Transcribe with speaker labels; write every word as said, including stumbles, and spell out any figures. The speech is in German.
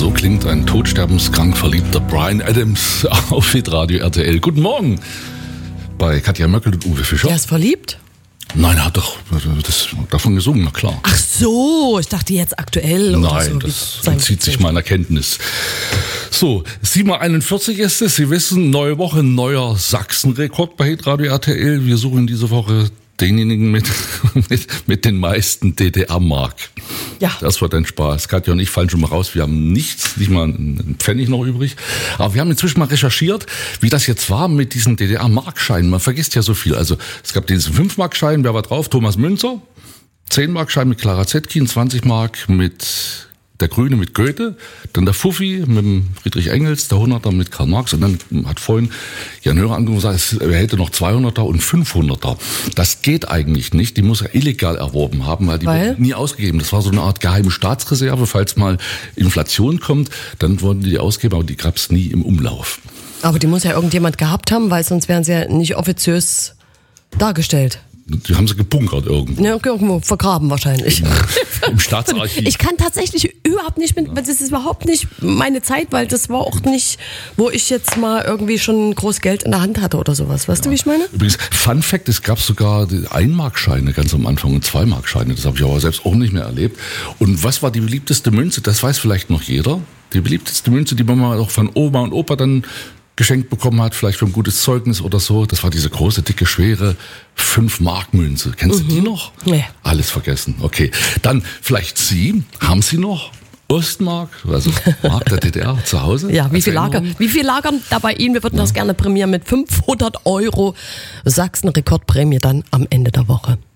Speaker 1: So klingt ein todsterbenskrank verliebter Bryan Adams auf Hitradio R T L. Guten Morgen bei Katja Möckel und Uwe Fischer.
Speaker 2: Er ist verliebt?
Speaker 1: Nein, er hat doch das davon gesungen, na klar.
Speaker 2: Ach so, ich dachte jetzt aktuell.
Speaker 1: Nein,
Speaker 2: oder so,
Speaker 1: das entzieht sich meiner Kenntnis. So, sieben Uhr einundvierzig ist es. Sie wissen, neue Woche, neuer Sachsenrekord bei Hitradio R T L. Wir suchen diese Woche denjenigen mit, mit, mit den meisten D D R-Mark.
Speaker 2: Ja.
Speaker 1: Das wird ein Spaß. Katja und ich fallen schon mal raus. Wir haben nichts, nicht mal einen Pfennig noch übrig. Aber wir haben inzwischen mal recherchiert, wie das jetzt war mit diesen D D R-Markscheinen. Man vergisst ja so viel. Also es gab diesen fünf Mark Schein, wer war drauf? Thomas Münzer. zehn Mark Schein mit Clara Zetkin, zwanzig Mark mit der Grüne mit Goethe, dann der Fuffi mit dem Friedrich Engels, der hunderter mit Karl Marx und dann hat vorhin Jan Hörer angerufen und gesagt, er hätte noch zweihunderter und fünfhunderter. Das geht eigentlich nicht, die muss er illegal erworben haben, weil die
Speaker 2: weil?
Speaker 1: wurden nie ausgegeben. Das war so eine Art geheime Staatsreserve, falls mal Inflation kommt, dann wurden die ausgegeben, aber die gab es nie im Umlauf.
Speaker 2: Aber die muss ja irgendjemand gehabt haben, weil sonst wären sie ja nicht offiziös dargestellt.
Speaker 1: Die haben sie gebunkert irgendwo.
Speaker 2: Ja, irgendwo vergraben wahrscheinlich.
Speaker 1: Im Staatsarchiv.
Speaker 2: Ich kann tatsächlich überhaupt nicht, mit, das ist überhaupt nicht meine Zeit, weil das war auch nicht, wo ich jetzt mal irgendwie schon groß Geld in der Hand hatte oder sowas. Weißt ja. du, wie ich meine?
Speaker 1: Übrigens, Fun Fact, es gab sogar ein-Mark-Scheine ganz am Anfang und zwei-Mark-Scheine. Das habe ich aber selbst auch nicht mehr erlebt. Und was war die beliebteste Münze? Das weiß vielleicht noch jeder. Die beliebteste Münze, die man mal auch von Oma und Opa dann geschenkt bekommen hat, vielleicht für ein gutes Zeugnis oder so. Das war diese große, dicke, schwere fünf Mark Münze. Kennst mhm. du die noch?
Speaker 2: Nee.
Speaker 1: Alles vergessen. Okay. Dann vielleicht Sie. Haben Sie noch Ostmark, also Mark der D D R zu Hause?
Speaker 2: Ja, wie viel lagern, wie viel lagern da bei Ihnen? Wir würden ja. das gerne prämieren mit fünfhundert Euro Sachsen-Rekordprämie dann am Ende der Woche.